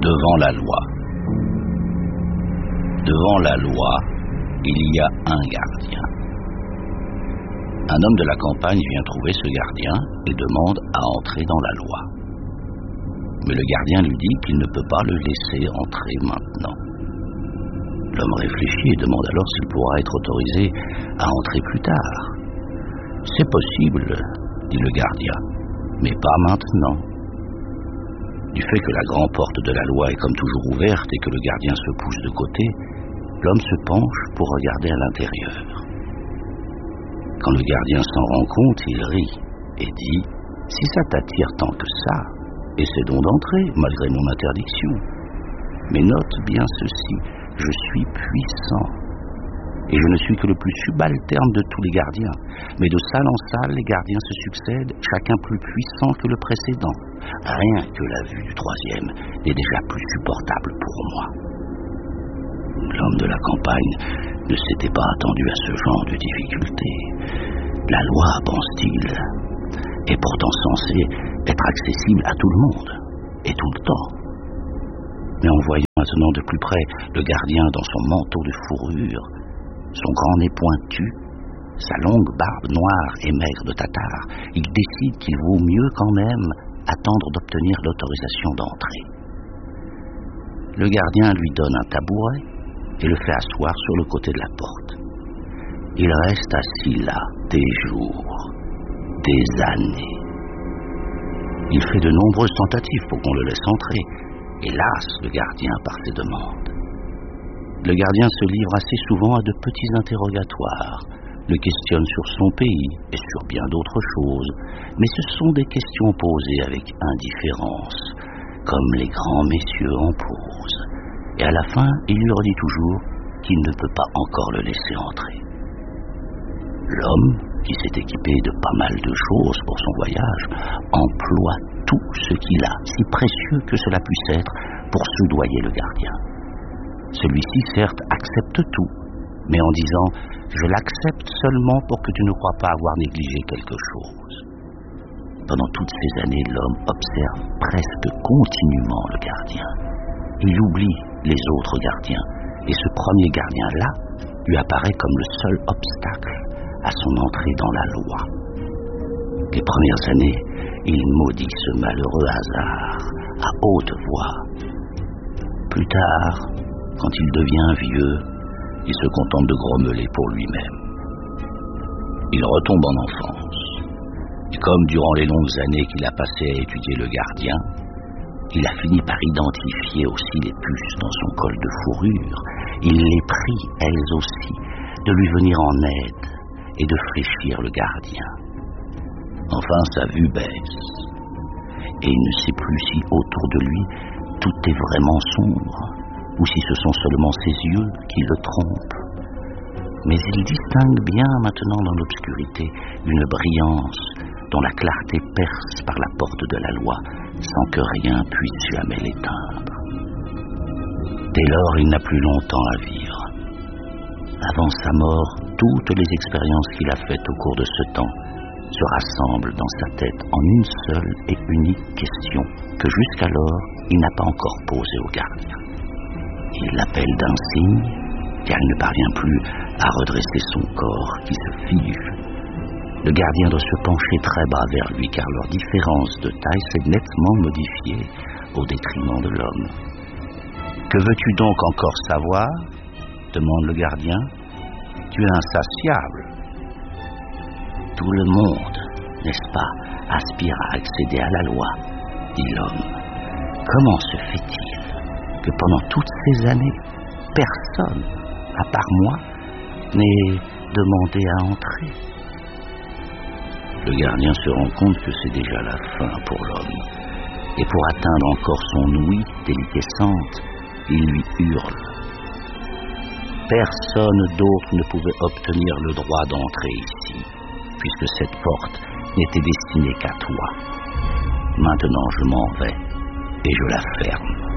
Devant la loi. Devant la loi, il y a un gardien. Un homme de la campagne vient trouver ce gardien et demande à entrer dans la loi. Mais le gardien lui dit qu'il ne peut pas le laisser entrer maintenant. L'homme réfléchit et demande alors s'il pourra être autorisé à entrer plus tard. « C'est possible, » dit le gardien, « mais pas maintenant. » Du fait que la grande porte de la loi est comme toujours ouverte et que le gardien se pousse de côté, l'homme se penche pour regarder à l'intérieur. Quand le gardien s'en rend compte, il rit et dit « Si ça t'attire tant que ça, essaie donc d'entrer malgré mon interdiction. Mais note bien ceci, je suis puissant. Et je ne suis que le plus subalterne de tous les gardiens. Mais de salle en salle, les gardiens se succèdent, chacun plus puissant que le précédent. Rien que la vue du troisième est déjà plus supportable pour moi. » L'homme de la campagne ne s'était pas attendu à ce genre de difficulté. La loi, pense-t-il, est pourtant censée être accessible à tout le monde, et tout le temps. Mais en voyant maintenant de plus près le gardien dans son manteau de fourrure, son grand nez pointu, sa longue barbe noire et maigre de tatar, il décide qu'il vaut mieux quand même attendre d'obtenir l'autorisation d'entrer. Le gardien lui donne un tabouret et le fait asseoir sur le côté de la porte. Il reste assis là des jours, des années. Il fait de nombreuses tentatives pour qu'on le laisse entrer, et lasse le gardien par ses demandes. Le gardien se livre assez souvent à de petits interrogatoires, le questionne sur son pays et sur bien d'autres choses, mais ce sont des questions posées avec indifférence, comme les grands messieurs en prose, et à la fin, il lui redit toujours qu'il ne peut pas encore le laisser entrer. L'homme, qui s'est équipé de pas mal de choses pour son voyage, emploie tout ce qu'il a, si précieux que cela puisse être, pour soudoyer le gardien. Celui-ci, certes, accepte tout, mais en disant « Je l'accepte seulement pour que tu ne crois pas avoir négligé quelque chose. » Pendant toutes ces années, l'homme observe presque continuellement le gardien. Il oublie les autres gardiens, et ce premier gardien-là lui apparaît comme le seul obstacle à son entrée dans la loi. Les premières années, il maudit ce malheureux hasard à haute voix. Plus tard, quand il devient vieux, il se contente de grommeler pour lui-même. Il retombe en enfance. Et comme durant les longues années qu'il a passées à étudier le gardien, il a fini par identifier aussi les puces dans son col de fourrure. Il les prie, elles aussi, de lui venir en aide et de fraîchir le gardien. Enfin, sa vue baisse, et il ne sait plus si autour de lui tout est vraiment sombre, ou si ce sont seulement ses yeux qui le trompent. Mais il distingue bien maintenant dans l'obscurité une brillance dont la clarté perce par la porte de la loi sans que rien puisse jamais l'éteindre. Dès lors, il n'a plus longtemps à vivre. Avant sa mort, toutes les expériences qu'il a faites au cours de ce temps se rassemblent dans sa tête en une seule et unique question que jusqu'alors il n'a pas encore posée au gardien. Il l'appelle d'un signe, car il ne parvient plus à redresser son corps qui se fige. Le gardien doit se pencher très bas vers lui, car leur différence de taille s'est nettement modifiée au détriment de l'homme. « Que veux-tu donc encore savoir ?» demande le gardien. « Tu es insatiable. » Tout le monde, n'est-ce pas, aspire à accéder à la loi, dit l'homme. Comment se fait-il que pendant toutes ces années, personne, à part moi, n'ait demandé à entrer? Le gardien se rend compte que c'est déjà la fin pour l'homme, et pour atteindre encore son ouïe déliquescente, il lui hurle. Personne d'autre ne pouvait obtenir le droit d'entrer ici, puisque cette porte n'était destinée qu'à toi. Maintenant je m'en vais, et je la ferme.